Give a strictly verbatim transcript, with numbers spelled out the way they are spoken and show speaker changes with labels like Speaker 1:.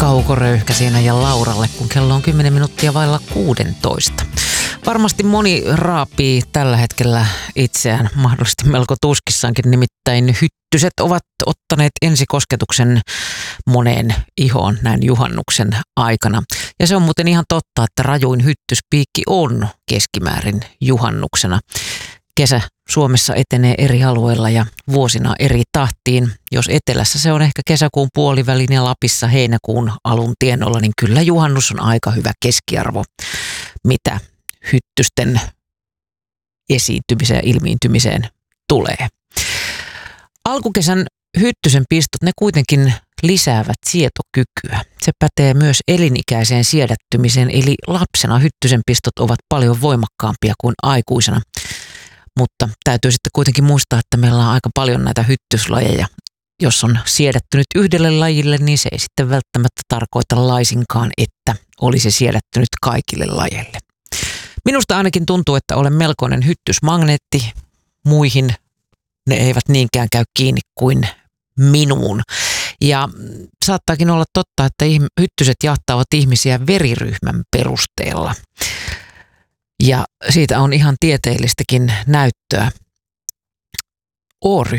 Speaker 1: Kaukoröyhkäsienä ja Lauralle, kun kello on kymmenen minuuttia vailla kuudentoista. Varmasti moni raapii tällä hetkellä itseään mahdollisesti melko tuskissaankin, nimittäin hyttyset ovat ottaneet ensikosketuksen moneen ihoon näin juhannuksen aikana. Ja se on muuten ihan totta, että rajuin hyttyspiikki on keskimäärin juhannuksena. Kesä Suomessa etenee eri alueilla ja vuosina eri tahtiin. Jos etelässä se on ehkä kesäkuun puolivälin ja Lapissa heinäkuun alun tienoilla, niin kyllä juhannus on aika hyvä keskiarvo, mitä hyttysten esiintymiseen ja ilmiintymiseen tulee. Alkukesän hyttysen pistot, ne kuitenkin lisäävät sietokykyä. Se pätee myös elinikäiseen siedättymiseen, eli lapsena hyttysen pistot ovat paljon voimakkaampia kuin aikuisena. Mutta täytyy sitten kuitenkin muistaa, että meillä on aika paljon näitä hyttyslajeja. Jos on siedättynyt yhdelle lajille, niin se ei sitten välttämättä tarkoita laisinkaan, että olisi siedättynyt kaikille lajeille. Minusta ainakin tuntuu, että olen melkoinen hyttysmagneetti. Muihin ne eivät niinkään käy kiinni kuin minuun. Ja saattaakin olla totta, että hyttyset jahtaavat ihmisiä veriryhmän perusteella. Ja siitä on ihan tieteellistäkin näyttöä. O-ryhmä